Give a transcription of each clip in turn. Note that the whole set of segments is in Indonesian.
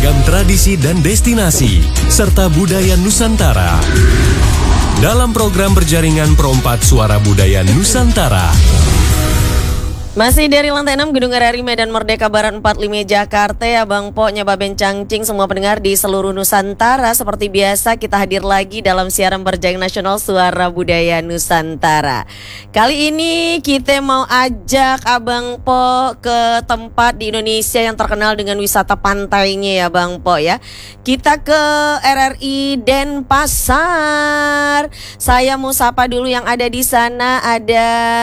beragam tradisi dan destinasi, serta budaya Nusantara. Dalam program berjaringan Perompat Suara Budaya Nusantara. Masih dari lantai 6 Gedung RRI Medan Merdeka Barat 45 Jakarta ya Bang Po, Nyababen Cangcing, semua pendengar di seluruh Nusantara. Seperti biasa kita hadir lagi dalam siaran berjaring nasional Suara Budaya Nusantara. Kali ini kita mau ajak Abang Po ke tempat di Indonesia yang terkenal dengan wisata pantainya ya Bang Po ya. Kita ke RRI Denpasar. Saya mau sapa dulu yang ada di sana, ada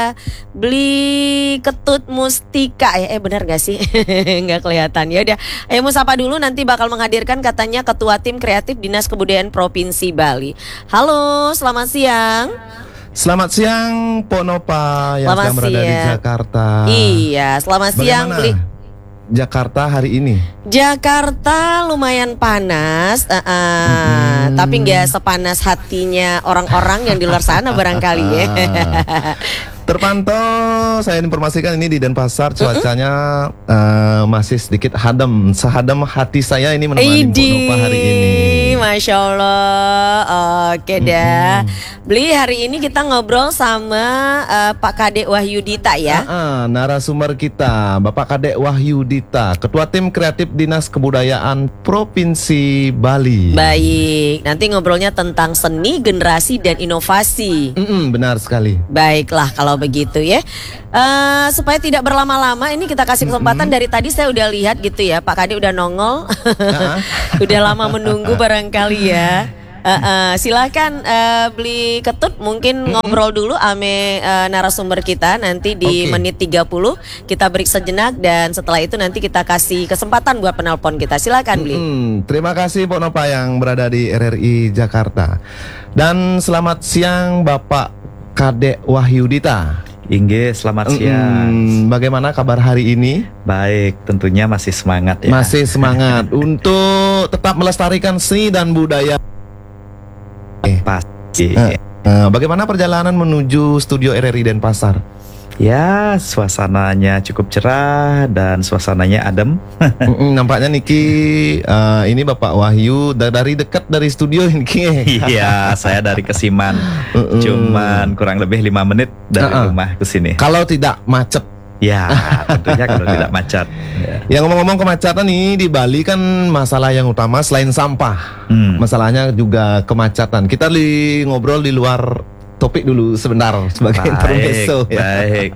Beli Ketut Mustika ya, benar gak sih? Nggak kelihatan. Ya udah, ayo mau sapa dulu, nanti bakal menghadirkan katanya Ketua Tim Kreatif Dinas Kebudayaan Provinsi Bali. Halo, selamat siang. Selamat siang, Ponopa yang sedang berada di Jakarta. Iya, selamat siang, Beli. Jakarta hari ini? Jakarta lumayan panas, tapi nggak sepanas hatinya orang-orang yang di luar sana barangkali ya. Terpantau, saya informasikan ini di Denpasar cuacanya masih sedikit sehadam hati saya ini menemani Ponopa hari ini. Masya Allah. Oke dah. Beli, hari ini kita ngobrol sama Pak Kadek Wahyudita ya. Narasumber kita Bapak Kadek Wahyudita, Ketua Tim Kreatif Dinas Kebudayaan Provinsi Bali. Baik, nanti ngobrolnya tentang seni, generasi, dan inovasi. Benar sekali. Baiklah kalau begitu ya. Supaya tidak berlama-lama, ini kita kasih kesempatan. Dari tadi saya udah lihat gitu ya, Pak Kadek udah nongol. Udah lama menunggu barangkali ya. Silakan Beli Ketut mungkin ngobrol dulu ame narasumber kita nanti di menit 30 kita break sejenak, dan setelah itu nanti kita kasih kesempatan buat penelpon kita. Silakan Beli. Terima kasih Ponopa yang berada di RRI Jakarta. Dan selamat siang Bapak Kadek Wahyudita. Inge, selamat siang. Bagaimana kabar hari ini? Baik, tentunya masih semangat ya. Masih semangat untuk tetap melestarikan seni dan budaya. Pasti. Bagaimana perjalanan menuju studio RRI Denpasar? Ya, suasananya cukup cerah dan suasananya adem. Nampaknya Niki ini Bapak Wahyu dari dekat dari studio Niki. Iya, saya dari Kesiman. Cuman kurang lebih 5 menit dari rumah ke sini. Kalau tidak macet. Ya, tentunya kalau tidak macet. Ya, ngomong-ngomong kemacetan nih di Bali kan masalah yang utama selain sampah. Masalahnya juga kemacetan. Kita ngobrol di luar topik dulu sebentar sebagai intermezzo ya. Baik.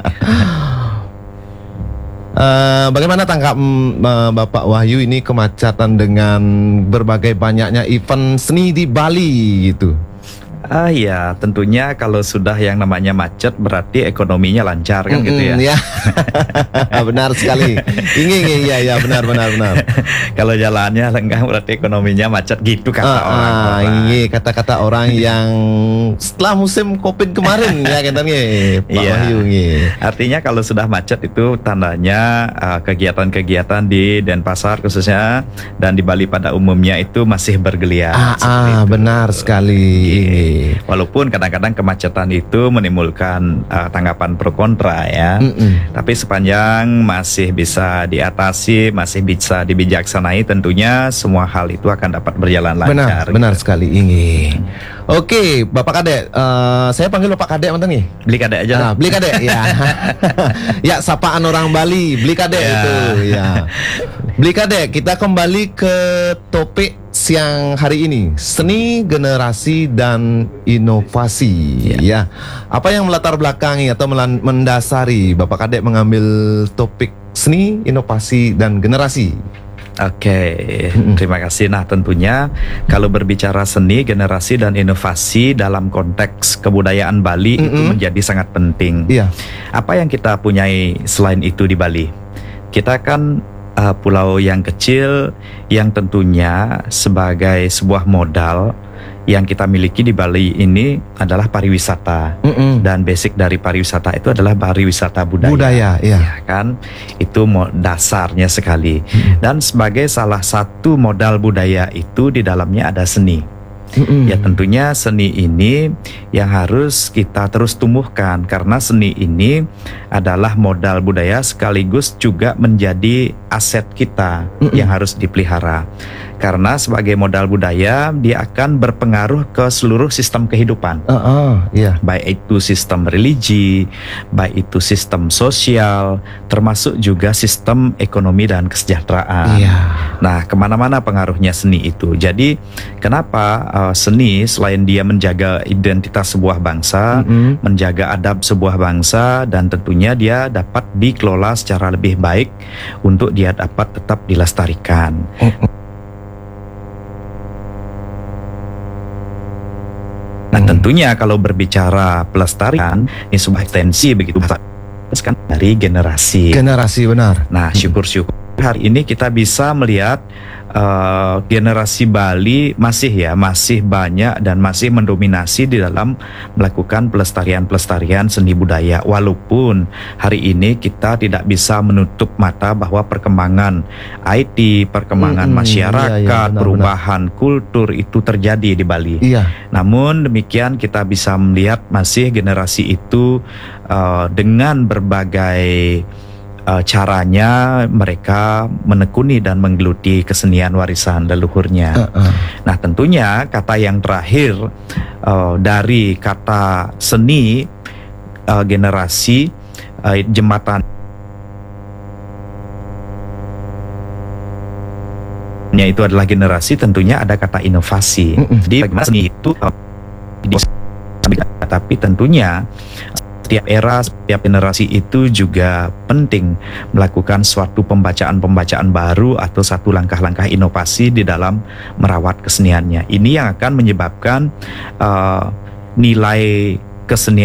Bagaimana tangkap Bapak Wahyu ini kemacetan dengan berbagai banyaknya event seni di Bali gitu? Ya, tentunya kalau sudah yang namanya macet berarti ekonominya lancar kan gitu ya. Ya. Benar sekali. Iya benar. Kalau jalannya lenggang berarti ekonominya macet gitu kata orang. Ini kata-kata orang yang setelah musim Covid kemarin ya katanya Pak Wahyu. Artinya kalau sudah macet itu tandanya kegiatan-kegiatan di Denpasar khususnya dan di Bali pada umumnya itu masih bergeliat. Benar sekali. Walaupun kadang-kadang kemacetan itu menimbulkan tanggapan pro kontra ya. Tapi sepanjang masih bisa diatasi, masih bisa dibijaksanai, tentunya semua hal itu akan dapat berjalan lancar. Benar sekali ini. Oke, Bapak Kadek, saya panggil Bapak Kadek mantan nih. Beli Kadek aja. Beli Kadek ya. Ya, sapaan orang Bali, Beli Kadek itu ya. Beli Kadek, kita kembali ke topik siang hari ini, seni, generasi, dan inovasi ya. Apa yang melatar belakangi atau mendasari Bapak Kadek mengambil topik seni, inovasi, dan generasi? Oke, terima kasih. Nah, tentunya kalau berbicara seni, generasi, dan inovasi dalam konteks kebudayaan Bali itu menjadi sangat penting. Apa yang kita punyai selain itu di Bali? Kita kan pulau yang kecil yang tentunya sebagai sebuah modal yang kita miliki di Bali ini adalah pariwisata. Dan basic dari pariwisata itu adalah pariwisata budaya. Ya kan? Itu dasarnya sekali. Dan sebagai salah satu modal budaya itu di dalamnya ada seni. Ya tentunya seni ini yang harus kita terus tumbuhkan, karena seni ini adalah modal budaya sekaligus juga menjadi aset kita yang harus dipelihara. Karena sebagai modal budaya, dia akan berpengaruh ke seluruh sistem kehidupan. Baik itu sistem religi, baik itu sistem sosial, termasuk juga sistem ekonomi dan kesejahteraan. Nah, kemana-mana pengaruhnya seni itu. Jadi, kenapa seni selain dia menjaga identitas sebuah bangsa, menjaga adab sebuah bangsa, dan tentunya dia dapat dikelola secara lebih baik untuk dia dapat tetap dilestarikan. Nah, tentunya kalau berbicara pelestarian, ini sebuah ekstensi begitu dari generasi. Benar. Nah, syukur-syukur hari ini kita bisa melihat generasi Bali masih banyak dan masih mendominasi di dalam melakukan pelestarian seni budaya. Walaupun hari ini kita tidak bisa menutup mata bahwa perkembangan IT, perkembangan masyarakat, perubahan kultur itu terjadi di Bali. Namun demikian kita bisa melihat masih generasi itu dengan berbagai caranya mereka menekuni dan menggeluti kesenian warisan leluhurnya. Nah, tentunya kata yang terakhir dari kata seni, generasi, jembatan itu adalah generasi, tentunya ada kata inovasi. Jadi bagaimana seni itu tapi tentunya setiap era, setiap generasi itu juga penting melakukan suatu pembacaan baru atau satu langkah-langkah inovasi di dalam merawat keseniannya. Ini yang akan menyebabkan nilai kesenian